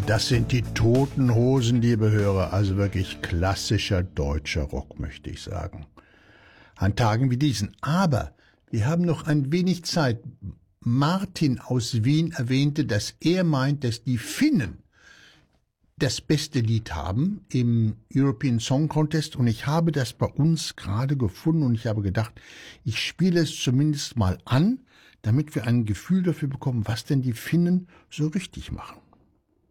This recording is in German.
Das sind die Toten Hosen, liebe Hörer, also wirklich klassischer deutscher Rock, möchte ich sagen. An Tagen wie diesen. Aber wir haben noch ein wenig Zeit. Martin aus Wien erwähnte, dass er meint, dass die Finnen das beste Lied haben im European Song Contest, und ich habe das bei uns gerade gefunden und ich habe gedacht, ich spiele es zumindest mal an, damit wir ein Gefühl dafür bekommen, was denn die Finnen so richtig machen.